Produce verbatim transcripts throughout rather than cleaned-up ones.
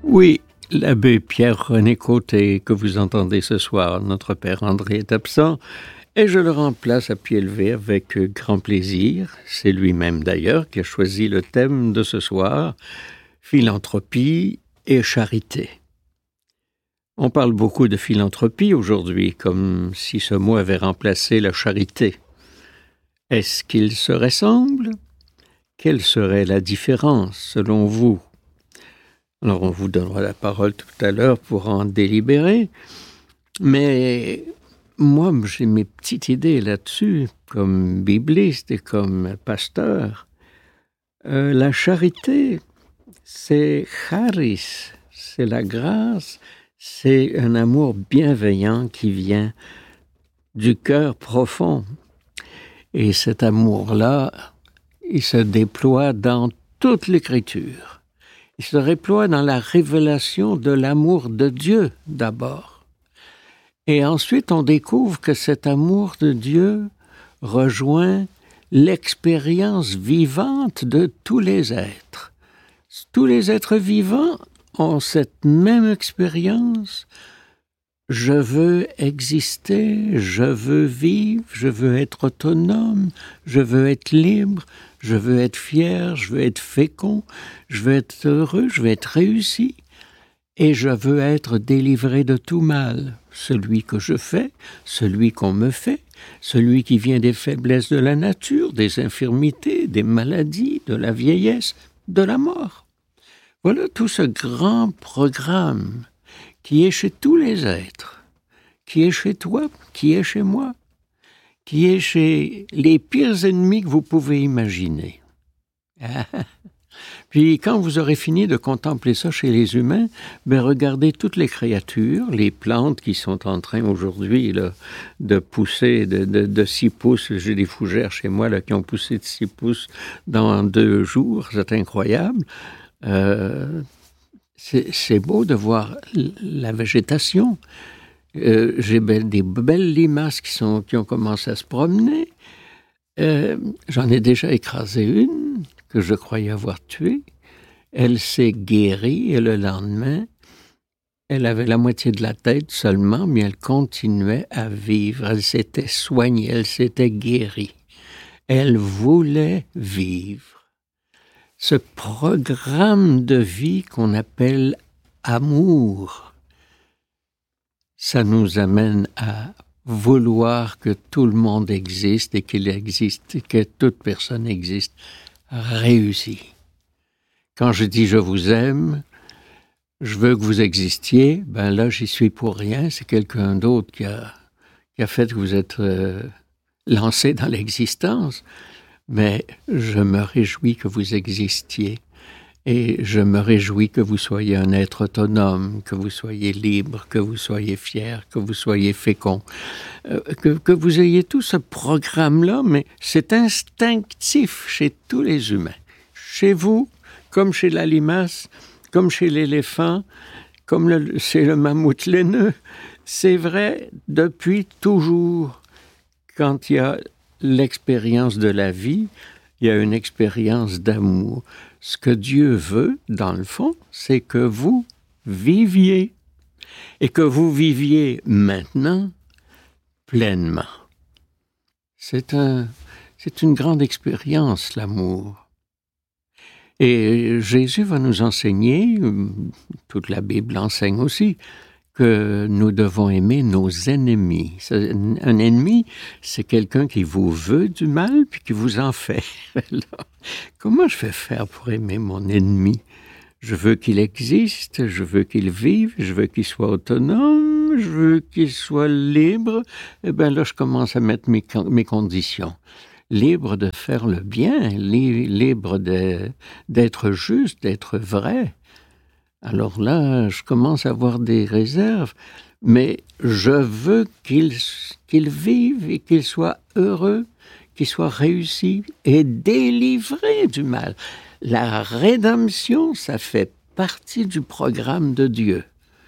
Oui, l'abbé Pierre-René Côté, que vous entendez ce soir, notre père André est absent, et je le remplace à pied levé avec grand plaisir. C'est lui-même d'ailleurs qui a choisi le thème de ce soir, philanthropie et charité. On parle beaucoup de philanthropie aujourd'hui, comme si ce mot avait remplacé la charité. Est-ce qu'ils se ressemblent? Quelle serait la différence selon vous? Alors, on vous donnera la parole tout à l'heure pour en délibérer. Mais moi, j'ai mes petites idées là-dessus, comme bibliste et comme pasteur. Euh, la charité, c'est charis, c'est la grâce, c'est un amour bienveillant qui vient du cœur profond. Et cet amour-là, il se déploie dans toute l'Écriture. Il se déploie dans la révélation de l'amour de Dieu d'abord. Et ensuite, on découvre que cet amour de Dieu rejoint l'expérience vivante de tous les êtres. Tous les êtres vivants ont cette même expérience. Je veux exister, je veux vivre, je veux être autonome, je veux être libre, je veux être fier, je veux être fécond, je veux être heureux, je veux être réussi, et je veux être délivré de tout mal, celui que je fais, celui qu'on me fait, celui qui vient des faiblesses de la nature, des infirmités, des maladies, de la vieillesse, de la mort. Voilà tout ce grand programme qui est chez tous les êtres, qui est chez toi, qui est chez moi, qui est chez les pires ennemis que vous pouvez imaginer. Puis quand vous aurez fini de contempler ça chez les humains, ben regardez toutes les créatures, les plantes qui sont en train aujourd'hui là, de pousser de, de, de six pouces. J'ai des fougères chez moi là, qui ont poussé de six pouces dans deux jours, c'est incroyable. Euh, c'est, c'est beau de voir la végétation. Euh, j'ai be- des belles limaces qui, sont, qui ont commencé à se promener. Euh, j'en ai déjà écrasé une que je croyais avoir tuée. Elle s'est guérie et le lendemain, elle avait la moitié de la tête seulement, mais elle continuait à vivre. Elle s'était soignée, elle s'était guérie. Elle voulait vivre. Ce programme de vie qu'on appelle amour, ça nous amène à vouloir que tout le monde existe et qu'il existe, que toute personne existe réussie. Quand je dis « je vous aime », je veux que vous existiez, ben là, j'y suis pour rien. C'est quelqu'un d'autre qui a, qui a fait que vous êtes euh, lancé dans l'existence. Mais je me réjouis que vous existiez. Et je me réjouis que vous soyez un être autonome, que vous soyez libre, que vous soyez fier, que vous soyez fécond, euh, que, que vous ayez tout ce programme-là, mais c'est instinctif chez tous les humains. Chez vous, comme chez la limace, comme chez l'éléphant, comme le, chez le mammouth laineux, c'est vrai depuis toujours. Quand il y a l'expérience de la vie, il y a une expérience d'amour. Ce que Dieu veut, dans le fond, c'est que vous viviez. Et que vous viviez maintenant pleinement. C'est un, c'est une grande expérience, l'amour. Et Jésus va nous enseigner, toute la Bible enseigne aussi, que nous devons aimer nos ennemis. Un ennemi, c'est quelqu'un qui vous veut du mal puis qui vous en fait. Alors, comment je vais faire pour aimer mon ennemi? Je veux qu'il existe, je veux qu'il vive, je veux qu'il soit autonome, je veux qu'il soit libre. Eh bien là, je commence à mettre mes, mes conditions. Libre de faire le bien, li- libre de, d'être juste, d'être vrai. Alors là, je commence à avoir des réserves, mais je veux qu'il, qu'il vive et qu'il soit heureux, qu'il soit réussi et délivré du mal. La rédemption, ça fait partie du programme de Dieu.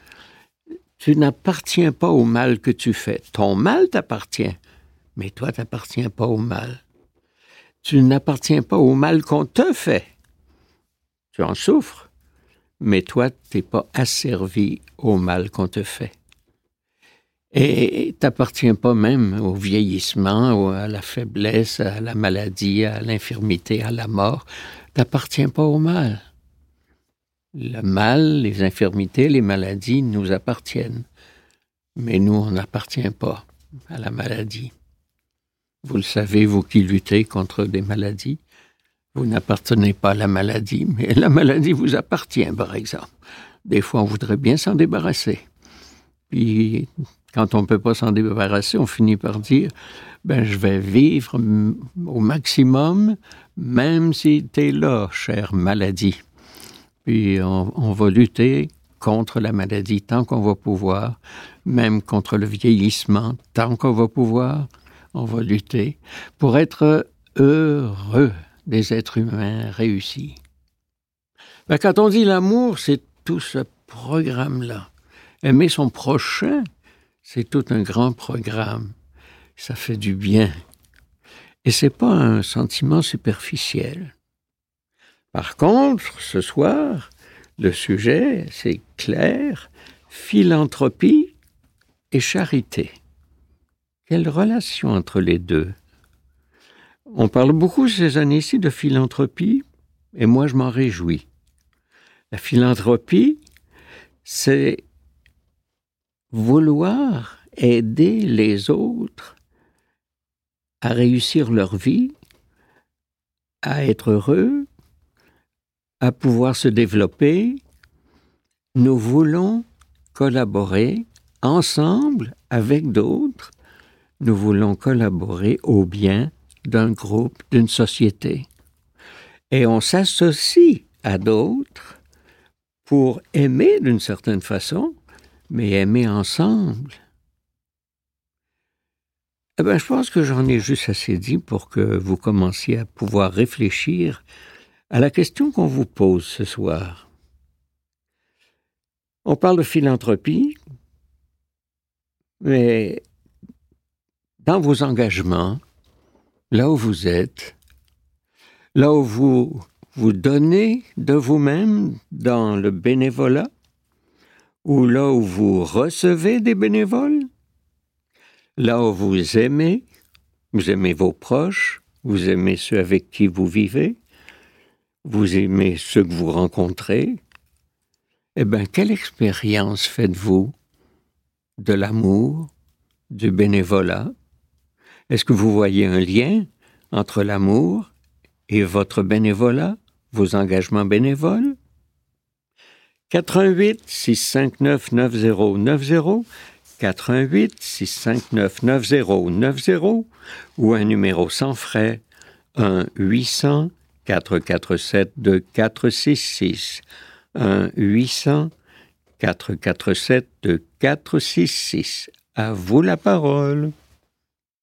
Tu n'appartiens pas au mal que tu fais. Ton mal t'appartient, mais toi, tu n'appartiens pas au mal. Tu n'appartiens pas au mal qu'on te fait. Tu en souffres. mais toi, tu n'es pas asservi au mal qu'on te fait. Et tu n'appartiens pas même au vieillissement, à la faiblesse, à la maladie, à l'infirmité, à la mort. Tu n'appartiens pas au mal. Le mal, les infirmités, les maladies nous appartiennent. Mais nous, on n'appartient pas à la maladie. Vous le savez, vous qui luttez contre des maladies, vous n'appartenez pas à la maladie, mais la maladie vous appartient, par exemple. Des fois, on voudrait bien s'en débarrasser. Puis, quand on ne peut pas s'en débarrasser, on finit par dire « ben, je vais vivre au maximum, même si tu es là, chère maladie. » Puis, on, on va lutter contre la maladie tant qu'on va pouvoir, même contre le vieillissement tant qu'on va pouvoir, on va lutter pour être heureux des êtres humains réussis. Ben, quand on dit l'amour, c'est tout ce programme-là. Aimer son prochain, c'est tout un grand programme. Ça fait du bien. Et c'est pas un sentiment superficiel. Par contre, ce soir, le sujet, c'est clair, philanthropie et charité. Quelle relation entre les deux? On parle beaucoup ces années-ci de philanthropie, et moi je m'en réjouis. La philanthropie, c'est vouloir aider les autres à réussir leur vie, à être heureux, à pouvoir se développer. Nous voulons collaborer ensemble avec d'autres. Nous voulons collaborer au bien d'un groupe, d'une société. Et on s'associe à d'autres pour aimer d'une certaine façon, mais aimer ensemble. Eh bien, je pense que j'en ai juste assez dit pour que vous commenciez à pouvoir réfléchir à la question qu'on vous pose ce soir. On parle de philanthropie, mais dans vos engagements, là où vous êtes, là où vous vous donnez de vous-même dans le bénévolat, ou là où vous recevez des bénévoles, là où vous aimez, vous aimez vos proches, vous aimez ceux avec qui vous vivez, vous aimez ceux que vous rencontrez, eh bien, quelle expérience faites-vous de l'amour, du bénévolat? Est-ce que vous voyez un lien entre l'amour et votre bénévolat, vos engagements bénévoles? quatre un huit, six cinq neuf, neuf zéro neuf zéro, quatre un huit, six cinq neuf, neuf zéro neuf zéro ou un numéro sans frais, un huit cents, quatre quatre sept, deux quatre six six, un huit cents, quatre quatre sept, deux quatre six six. À vous la parole.